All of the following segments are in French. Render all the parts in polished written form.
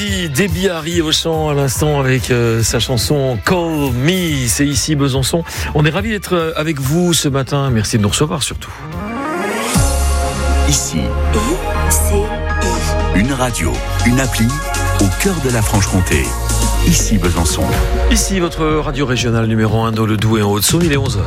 Mehdi, Déby arrive au chant à l'instant avec sa chanson Call Me. C'est ici Besançon. On est ravis d'être avec vous ce matin. Merci de nous recevoir surtout. Ici, une radio, une appli au cœur de la Franche-Comté. Ici Besançon. Ici votre radio régionale numéro 1 dans le Doubs et en Haute-Saône, il est 11h.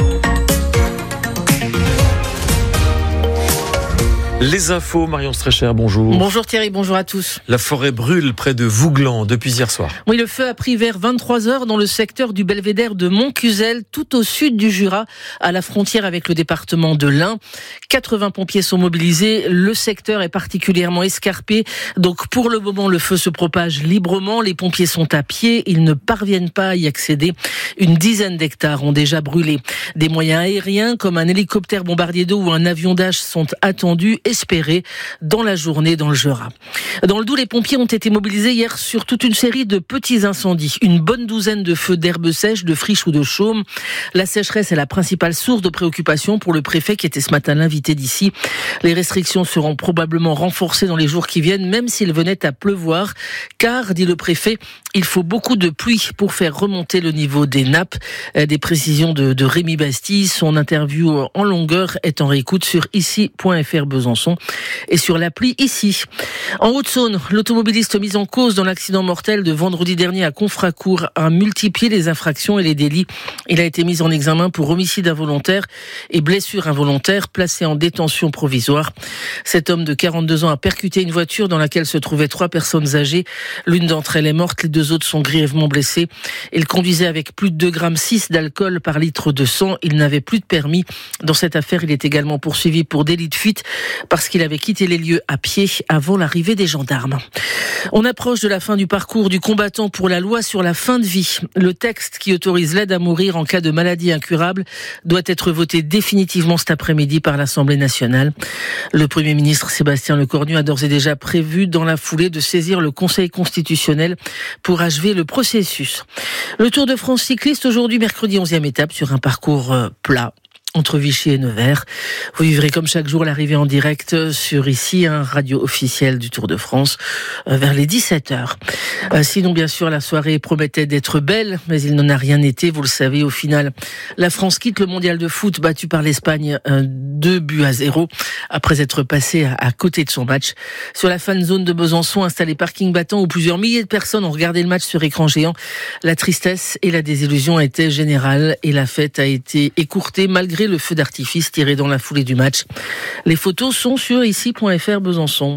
Les infos, Marion Streicher, bonjour. Bonjour Thierry, bonjour à tous. La forêt brûle près de Vouglan depuis hier soir. Oui, le feu a pris vers 23h dans le secteur du belvédère de Montcuzel, tout au sud du Jura, à la frontière avec le département de l'Ain. 80 pompiers sont mobilisés, le secteur est particulièrement escarpé, donc pour le moment le feu se propage librement, les pompiers sont à pied, ils ne parviennent pas à y accéder. Une dizaine d'hectares ont déjà brûlé. Des moyens aériens comme un hélicoptère bombardier d'eau ou un avion Dash sont attendus, espérés dans la journée dans le Jura. Dans le Doubs, les pompiers ont été mobilisés hier sur toute une série de petits incendies. Une bonne douzaine de feux d'herbes sèches, de friches ou de chaumes. La sécheresse est la principale source de préoccupation pour le préfet qui était ce matin l'invité d'ici. Les restrictions seront probablement renforcées dans les jours qui viennent, même s'il venait à pleuvoir. Car, dit le préfet, il faut beaucoup de pluie pour faire remonter le niveau des nappes. Des précisions de Rémi Bastille. Son interview en longueur est en réécoute sur ici.fr Besançon et sur l'appli Ici. En Haute-Saône, l'automobiliste mis en cause dans l'accident mortel de vendredi dernier à Confracourt a multiplié les infractions et les délits. Il a été mis en examen pour homicide involontaire et blessure involontaire, placé en détention provisoire. Cet homme de 42 ans a percuté une voiture dans laquelle se trouvaient 3 personnes âgées. L'une d'entre elles est morte, les 2 autres sont grièvement blessées. Il conduisait avec plus de 2,6 g d'alcool par litre de sang. Il n'avait plus de permis. Dans cette affaire, il est également poursuivi pour délit de fuite parce qu'il avait quitté les lieux à pied avant l'arrivée des gendarmes. On approche de la fin du parcours du combattant pour la loi sur la fin de vie. Le texte qui autorise l'aide à mourir en cas de maladie incurable doit être voté définitivement cet après-midi par l'Assemblée nationale. Le Premier ministre Sébastien Lecornu a d'ores et déjà prévu dans la foulée de saisir le Conseil constitutionnel pour achever le processus. Le Tour de France cycliste aujourd'hui, mercredi 11e étape sur un parcours plat entre Vichy et Nevers. Vous vivrez comme chaque jour l'arrivée en direct sur ici, un radio officiel du Tour de France, vers les 17h. Sinon, bien sûr, la soirée promettait d'être belle, mais il n'en a rien été. Vous le savez, au final, la France quitte le mondial de foot battu par l'Espagne 2-0 après être passée à côté de son match. Sur la fan zone de Besançon, installé parking battant où plusieurs milliers de personnes ont regardé le match sur écran géant, la tristesse et la désillusion étaient générales et la fête a été écourtée malgré le feu d'artifice tiré dans la foulée du match. Les photos sont sur ici.fr Besançon.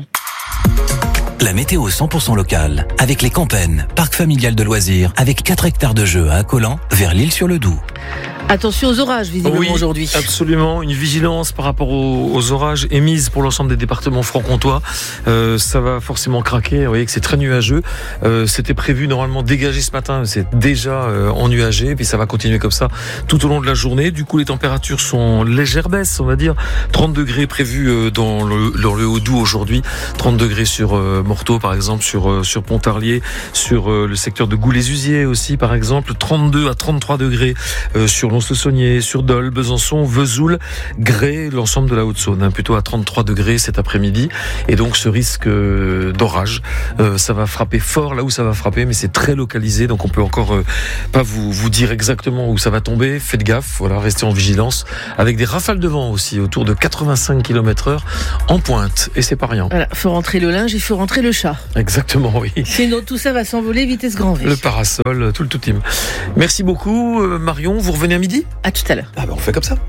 La météo 100% locale, avec les Campennes, parc familial de loisirs, avec 4 hectares de jeux à Accolant, vers l'Île-sur-le-Doubs. Attention aux orages, visiblement, aujourd'hui. Absolument. Une vigilance par rapport aux orages est mise pour l'ensemble des départements franc-comtois. Ça va forcément craquer. Vous voyez que c'est très nuageux. C'était prévu normalement dégagé ce matin. C'est déjà ennuagé. Puis ça va continuer comme ça tout au long de la journée. Du coup, les températures sont légère baisse, on va dire. 30 degrés prévus dans le Haut-Doubs aujourd'hui. 30 degrés sur Morteau, par exemple, sur Pontarlier, sur le secteur de Goulet-Usier aussi, par exemple. 32 à 33 degrés sur Lons-le-Saunier, sur Dole, Besançon, Vesoul, Grès, l'ensemble de la Haute-Saône, plutôt à 33 degrés cet après-midi. Et donc ce risque d'orage, ça va frapper fort là où ça va frapper, mais c'est très localisé, donc on peut encore pas vous dire exactement où ça va tomber. Faites gaffe, voilà, restez en vigilance, avec des rafales de vent aussi, autour de 85 km/h en pointe, et c'est pas rien. Voilà, faut rentrer le linge, il faut rentrer le chat. Exactement, oui. Sinon tout ça va s'envoler vitesse grand V. Le parasol, tout le tout team. Merci beaucoup Marion, vous revenez à midi ? À tout à l'heure. Ah ben on fait comme ça.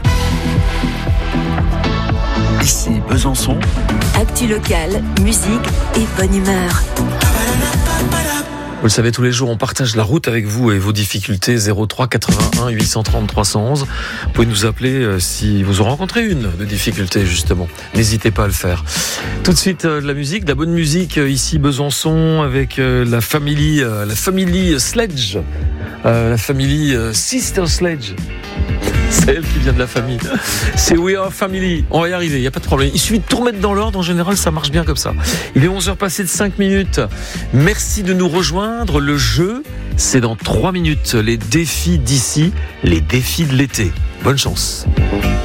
Ici Besançon. Actu locale, musique et bonne humeur. Vous le savez, tous les jours, on partage la route avec vous et vos difficultés. 03 81 830 311. Vous pouvez nous appeler si vous en rencontrez une de difficulté, justement. N'hésitez pas à le faire. Tout de suite, de la musique, de la bonne musique ici Besançon avec la famille Sledge, la famille Sister Sledge. C'est elle qui vient de la famille. C'est We Are Family. On va y arriver, il n'y a pas de problème. Il suffit de tout remettre dans l'ordre. En général, ça marche bien comme ça. Il est 11h passé de 5 minutes. Merci de nous rejoindre. Le jeu, c'est dans 3 minutes. Les défis d'ici, les défis de l'été. Bonne chance.